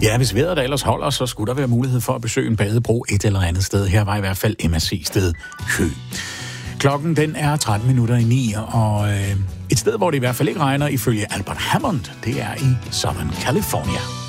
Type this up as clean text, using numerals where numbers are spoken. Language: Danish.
Ja, hvis vejret der ellers holder, så skulle der være mulighed for at besøge en badebro et eller andet sted. Her var i hvert fald MSC sted Hø. Klokken den er 9:13, og et sted, hvor det i hvert fald ikke regner, ifølge Albert Hammond, det er i Southern California.